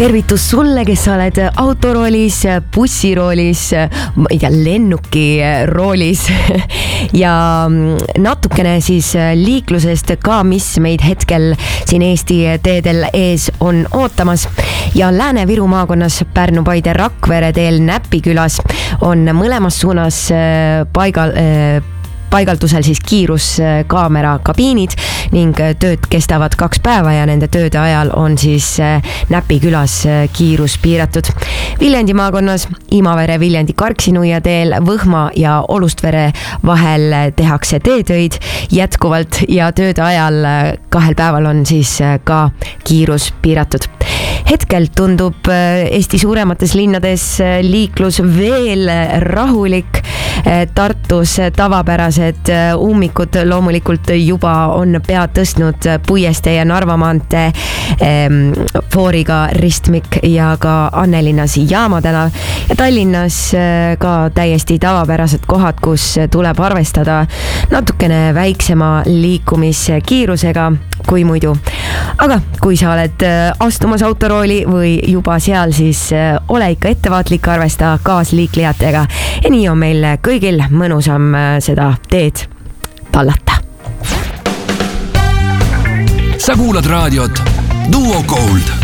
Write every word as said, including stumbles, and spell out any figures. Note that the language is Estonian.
tervitus sulle, kes sa oled autoroolis, bussiroolis, ma ei tea, lennuki roolis ja natukene siis liiklusest ka, mis meid hetkel siin Eesti teedel ees on ootamas. Ja Lääne-Viru maakonnas Pärnu, Paide, Rakvere teel Näpikülas on mõlemas suunas paigal paigaldusel siis kiiruskaamera kabiinid ning tööd kestavad kaks päeva ja nende tööde ajal on siis Näpikülas kiirus piiratud. Viljandi maakonnas Imavere, Viljandi, Karksinuia teel Võhma ja Olustvere vahel tehakse teetöid jätkuvalt ja tööde ajal kahel päeval on siis ka kiirus piiratud. Hetkel tundub Eesti suuremates linnades liiklus veel rahulik. Tartus tavapärased ummikud loomulikult juba on pead tõstnud Puiestee ja Narva maantee fooriga ristmik ja ka Annelinnas Jaama tänav ja Tallinnas ka täiesti tavapärased kohad, kus tuleb arvestada natukene väiksema liikumiskiirusega kui muidu. Aga kui sa oled astumas autorooli või juba seal, siis ole ikka ettevaatlik, arvesta kaasliiklejatega ja nii on meil kõigil mõnusam seda teed tallata. Sa kuulad raadiot Duo Gold.